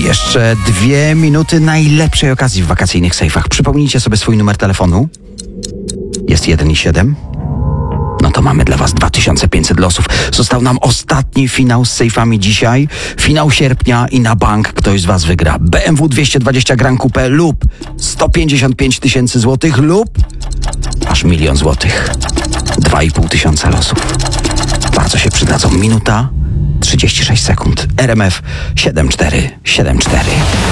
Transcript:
Jeszcze 2 minuty najlepszej okazji w wakacyjnych sejfach. Przypomnijcie sobie swój numer telefonu. Jest 1 i 7. No to mamy dla was 2500 losów. Został nam ostatni finał z sejfami dzisiaj. Finał sierpnia i na bank ktoś z was wygra BMW 220 Grand Coupe lub 155 000 złotych lub aż 1 000 000 złotych. 2500 losów. Bardzo się przydadzą. Minuta 36 sekund. RMF 7474.